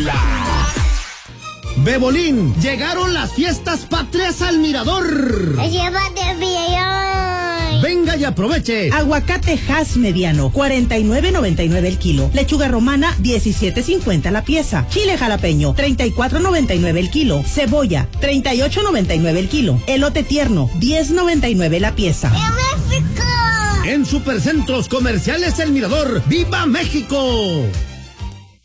Chela. Bebolín, llegaron las fiestas patrias al Mirador. Llévate bien. Venga y aproveche. Aguacate Hass mediano, 49.99 el kilo. Lechuga romana, 17.50 la pieza. Chile jalapeño, 34.99 el kilo. Cebolla, 38.99 el kilo. Elote tierno, 10.99 la pieza. ¡En México! En Supercentros Comerciales El Mirador, ¡viva México!